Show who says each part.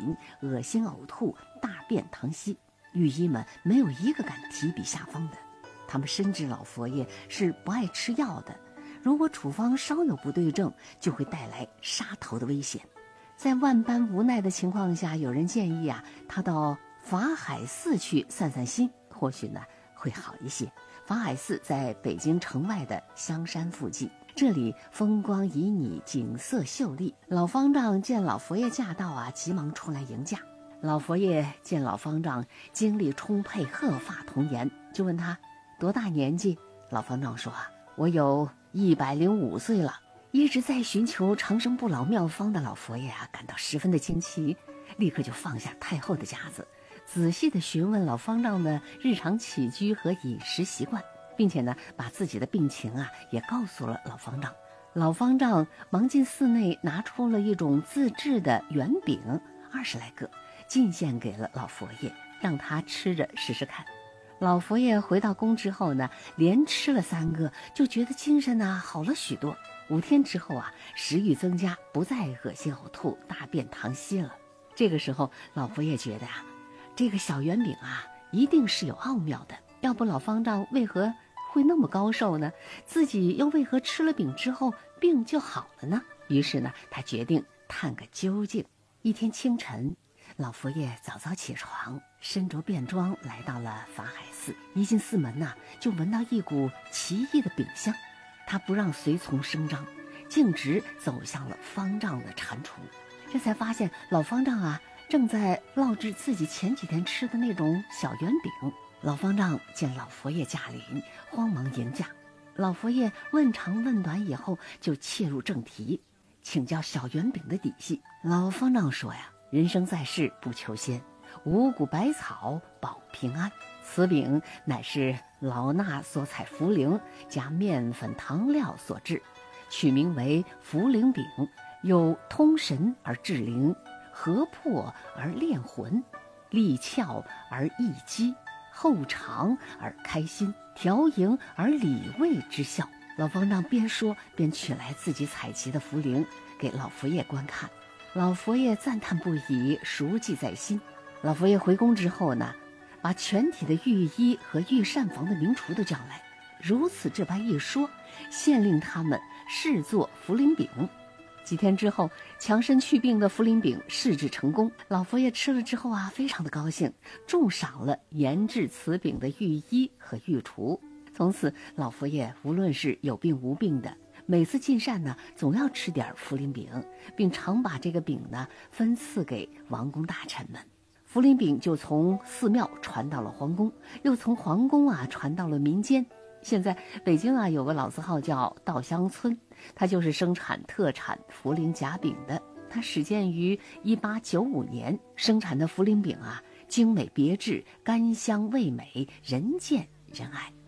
Speaker 1: 饮，恶心呕吐，大便溏稀。御医们没有一个敢提笔下方的，他们深知老佛爷是不爱吃药的，如果处方稍有不对症，就会带来杀头的危险。在万般无奈的情况下，有人建议他到法海寺去散散心，或许呢会好一些。法海寺在北京城外的香山附近，这里风光旖旎，景色秀丽。老方丈见老佛爷驾到急忙出来迎驾。老佛爷见老方丈精力充沛，鹤发童颜，就问他多大年纪。老方丈说我有105岁了。一直在寻求长生不老妙方的老佛爷感到十分的惊奇，立刻就放下太后的架子，仔细地询问老方丈的日常起居和饮食习惯，并且呢把自己的病情也告诉了老方丈。老方丈忙进寺内拿出了一种自制的圆饼20来个，进献给了老佛爷，让他吃着试试看。老佛爷回到宫之后呢，连吃了3个，就觉得精神好了许多。5天之后食欲增加，不再恶心呕吐，大便溏稀了。这个时候老佛爷觉得这个小圆饼一定是有奥妙的，要不老方丈为何会那么高寿呢？自己又为何吃了饼之后病就好了呢？于是呢他决定探个究竟。一天清晨，老佛爷早早起床，身着便装来到了法海寺。一进寺门就闻到一股奇异的饼香。他不让随从声张，径直走向了方丈的蟾蜍。这才发现老方丈正在烙制自己前几天吃的那种小圆饼。老方丈见老佛爷驾临，慌忙迎驾。老佛爷问长问短以后，就切入正题，请教小圆饼的底细。老方丈说人生在世不求仙，五谷百草保平安。此饼乃是老衲所采茯苓加面粉糖料所制，取名为茯苓饼，有通神而治灵，合魄而炼魂，利窍而益肌，后肠而开心，调营而理胃之效。老方丈边说边取来自己采集的茯苓给老佛爷观看。老佛爷赞叹不已，熟记在心。老佛爷回宫之后呢，把全体的御医和御膳房的名厨都叫来，如此这般一说，限令他们试做茯苓饼。几天之后，强身祛病的茯苓饼试制成功。老佛爷吃了之后非常的高兴，重赏了研制此饼的御医和御厨。从此老佛爷无论是有病无病的，每次进膳呢，总要吃点茯苓饼，并常把这个饼呢分赐给王公大臣们。茯苓饼就从寺庙传到了皇宫，又从皇宫传到了民间。现在北京有个老字号叫稻香村，它就是生产特产茯苓夹饼的。它始建于1895年，生产的茯苓饼精美别致，甘香味美，人见人爱。